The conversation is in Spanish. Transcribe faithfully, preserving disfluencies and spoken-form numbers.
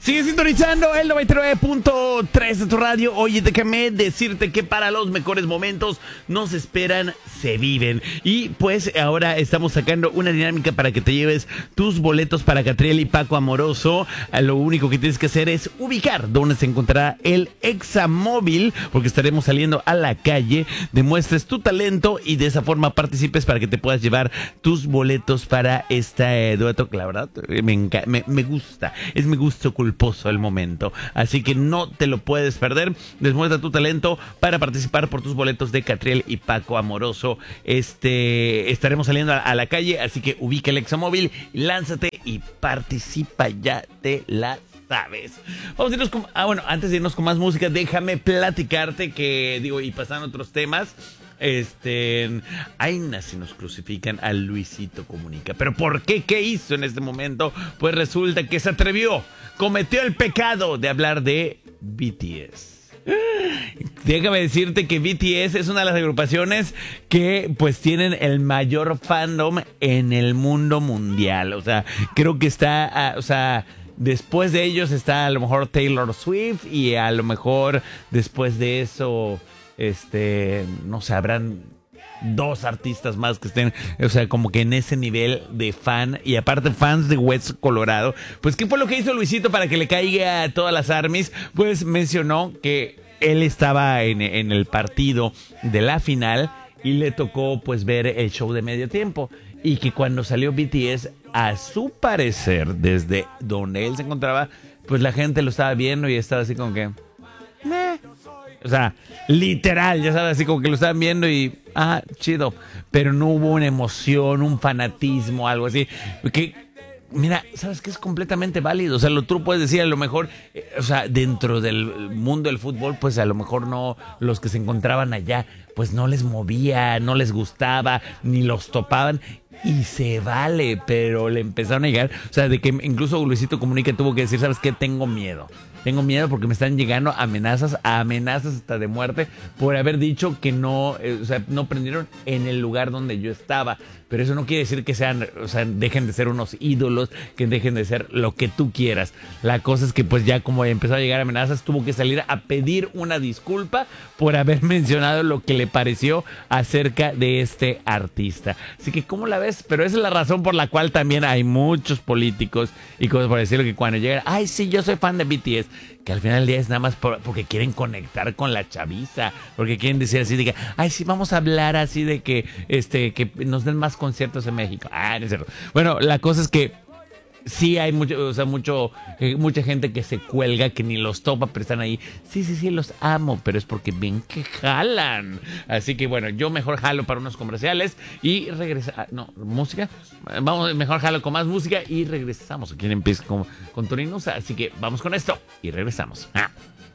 Sigue sintonizando el noventa y nueve punto tres de tu radio. Oye, déjame decirte que para los mejores momentos nos esperan, se viven. Y pues ahora estamos sacando una dinámica para que te lleves tus boletos para Catriel y Paco Amoroso. Lo único que tienes que hacer es ubicar dónde se encontrará el Examóvil, porque estaremos saliendo a la calle, demuestres tu talento y de esa forma participes para que te puedas llevar tus boletos para este dueto. La verdad, me, enca- me, me gusta, es mi gusto culposo el momento, así que no te lo puedes perder. Demuestra tu talento para participar por tus boletos de Catriel y Paco Amoroso. Este, estaremos saliendo a, a la calle, así que ubica el Examóvil, lánzate y participa, ya te la sabes. Vamos a irnos con, ah, bueno, antes de irnos con más música, déjame platicarte que, digo, y pasando a otros temas. Este, ay, si nos crucifican a Luisito Comunica. ¿Pero por qué? ¿Qué hizo en este momento? Pues resulta que se atrevió, cometió el pecado de hablar de B T S. Déjame decirte que B T S es una de las agrupaciones que pues tienen el mayor fandom en el mundo mundial. O sea, creo que está, uh, o sea, después de ellos está a lo mejor Taylor Swift y a lo mejor después de eso, este, no sé, habrán dos artistas más que estén, o sea, como que en ese nivel de fan, y aparte fans de Hueso Colorado. Pues, ¿qué fue lo que hizo Luisito para que le caiga a todas las armies? Pues mencionó que él estaba en, en el partido de la final y le tocó pues ver el show de medio tiempo, y que cuando salió B T S, a su parecer, desde donde él se encontraba, pues la gente lo estaba viendo y estaba así como que meh. O sea, literal, ya sabes, así como que lo estaban viendo y, ah, chido. Pero no hubo una emoción, un fanatismo, algo así. Que, mira, ¿sabes qué? Es completamente válido. O sea, lo tú puedes decir, a lo mejor, eh, o sea, dentro del mundo del fútbol, pues a lo mejor no, los que se encontraban allá, pues no les movía, no les gustaba, ni los topaban. Y se vale, pero le empezaron a llegar, o sea, de que incluso Luisito Comunica tuvo que decir, ¿sabes qué? Tengo miedo. Tengo miedo porque me están llegando amenazas, amenazas hasta de muerte por haber dicho que no, eh, o sea, no prendieron en el lugar donde yo estaba. Pero eso no quiere decir que sean, o sea, dejen de ser unos ídolos, que dejen de ser lo que tú quieras. La cosa es que pues ya como empezó a llegar amenazas, tuvo que salir a pedir una disculpa por haber mencionado lo que le pareció acerca de este artista. Así que, ¿cómo la ves? Pero esa es la razón por la cual también hay muchos políticos y cosas por decirlo, que cuando llegan, ay, sí, yo soy fan de B T S, que al final del día es nada más por, porque quieren conectar con la chaviza, porque quieren decir así de que, ay, sí, vamos a hablar así de que, este, que nos den más conciertos en México. Ah, no es cierto. Bueno, la cosa es que sí hay mucho, o sea, mucho, eh, mucha gente que se cuelga, que ni los topa, pero están ahí. Sí, sí, sí, los amo, pero es porque ven que jalan. Así que bueno, yo mejor jalo para unos comerciales y regresa. No, música. Vamos, mejor jalo con más música y regresamos. Aquí empieza con, con Torinos. Así que vamos con esto y regresamos. Ah.